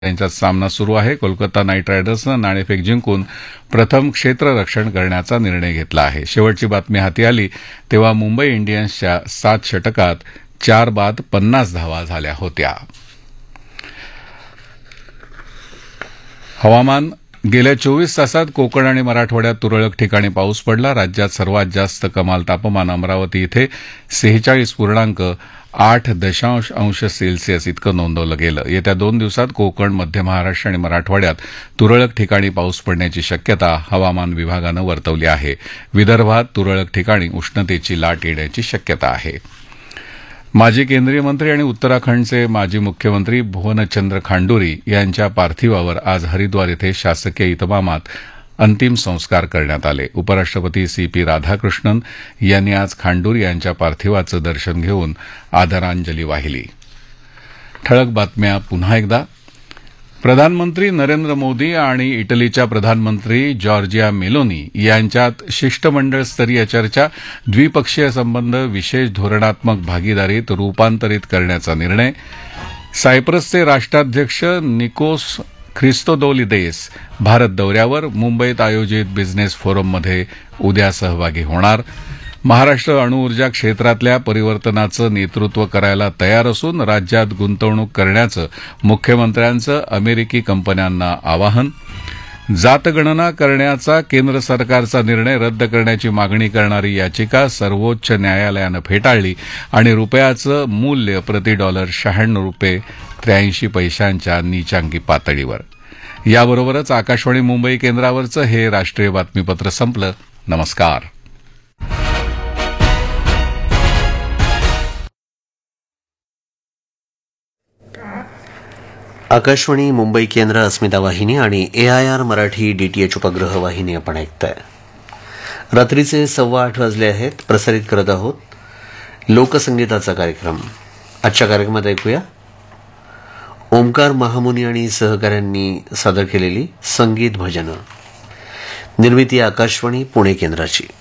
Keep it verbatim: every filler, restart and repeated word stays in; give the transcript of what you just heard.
यांच्यात सामना सुरू आहे. कोलकाता नाईट रायडर्सनं नाणेफेक जिंकून प्रथम क्षेत्ररक्षण करण्याचा निर्णय घेतला आहे. शेवटची बातमी हाती आली तेव्हा मुंबई इंडियन्सच्या सात षटकात चार बाद पन्नास धावा झाल्या होत्या. हवामान. गेल्या चोवीस तासात कोकण आणि मराठवाड्यात तुरळक ठिकाणी पाऊस पडला. राज्यात सर्वात जास्त कमाल तापमान अमरावती इथे सेहेचाळीस पूर्णांक आठ दशांश अंश सेल्सिअस इतकं नोंदवलं गेलं. येत्या दोन दिवसात कोकण, मध्य महाराष्ट्र आणि मराठवाड्यात तुरळक ठिकाणी पाऊस पडण्याची शक्यता हवामान विभागानं वर्तवली आहे. विदर्भात तुरळक ठिकाणी उष्णतेची लाट येण्याची शक्यता आहे. माजी केंद्रीय मंत्री आणि उत्तराखंडचे माजी मुख्यमंत्री भुवनचंद्र खांडुरी यांच्या पार्थिवावर आज हरिद्वार इथे शासकीय इतमामात अंतिम संस्कार करण्यात आले. उपराष्ट्रपती सी पी राधाकृष्णन यांनी आज खांडुरी यांच्या पार्थिवाचं दर्शन घेऊन आदरांजली वाहिली. ठळक बातम्या पुन्हा एकदा. प्रधानमंत्री नरेंद्र मोदी आणि इटलीच्या प्रधानमंत्री जॉर्जिया मेलोनी यांच्यात शिष्टमंडळ स्तरीय चर्चा. द्विपक्षीय संबंध विशेष धोरणात्मक भागीदारीत रूपांतरित करण्याचा निर्णय. सायप्रसचे राष्ट्राध्यक्ष निकोस ख्रिस्तोदोलिदेस भारत दौऱ्यावर. मुंबईत आयोजित बिझनेस फोरममध्ये उद्या सहभागी होणार. महाराष्ट्र अणुऊर्जा क्षेत्रातल्या परिवर्तनाचं नेतृत्व करायला तयार असून राज्यात गुंतवणूक करण्याचं मुख्यमंत्र्यांचं अमेरिकी कंपन्यांना आवाहन. जातगणना करण्याचा केंद्र सरकारचा निर्णय रद्द करण्याची मागणी करणारी याचिका सर्वोच्च न्यायालयानं फेटाळली आणि रुपयाचं मूल्य प्रति डॉलर शहाण्णव रुपये त्र्याऐंशी पैशांच्या नीचांकी पातळीवर. याबरोबरच आकाशवाणी मुंबई केंद्रावरचं हे राष्ट्रीय बातमीपत्र संपलं. नमस्कार. आकाशवाणी मुंबई केंद्र, अस्मिता वाहिनी आणि ए आय आर मराठी डीटीएच उपग्रह वाहिनी आपण ऐकताय. रात्रीचे सव्वा आठ वाजले आहेत. प्रसारित करत आहोत लोकसंगीताचा कार्यक्रम. आजच्या कार्यक्रमात ऐकूया ओमकार महामुनी आणि सहकाऱ्यांनी सादर केलेली संगीत भजनं. निर्मिती आकाशवाणी पुणे केंद्राची.